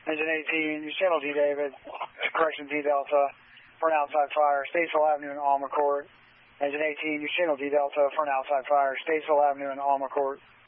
Engine 18, you channel D David, correction D Delta for an outside fire, Statesville Avenue in Alma Court. Engine 18, you channel D Delta for an outside fire, Statesville Avenue in Alma Court.